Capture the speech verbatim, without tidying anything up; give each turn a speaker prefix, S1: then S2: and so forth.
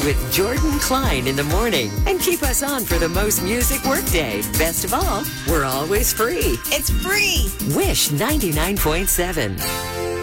S1: with Jordan Klein in the morning and keep us on for the most music workday. Best of all, we're always free.
S2: It's free.
S1: Wish ninety-nine point seven.